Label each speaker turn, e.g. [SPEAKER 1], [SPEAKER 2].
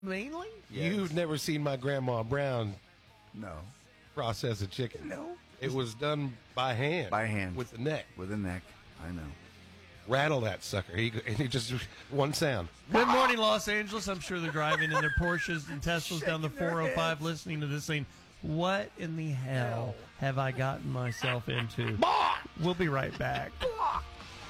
[SPEAKER 1] Mainly?
[SPEAKER 2] Yes.
[SPEAKER 3] You've never seen my grandma Brown
[SPEAKER 2] No.
[SPEAKER 3] process a chicken.
[SPEAKER 2] No.
[SPEAKER 3] It was done by hand.
[SPEAKER 2] By hand.
[SPEAKER 3] With the neck.
[SPEAKER 2] With a neck. I know.
[SPEAKER 3] Rattle that sucker. He just, one sound.
[SPEAKER 1] Good morning, Los Angeles. I'm sure they're driving in their Porsches and Teslas down the 405 listening to this thing. What in the hell have I gotten myself into? We'll be right back.